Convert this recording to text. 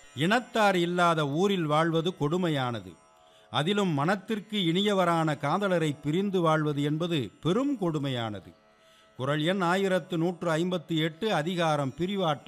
இனத்தார் இல்லாத ஊரில் வாழ்வது கொடுமையானது. அதிலும் மனத்திற்கு இனியவரான காதலரை பிரிந்து வாழ்வது என்பது பெரும் கொடுமையானது. குறள் எண் 1158, அதிகாரம் பிரிவாற்றம்.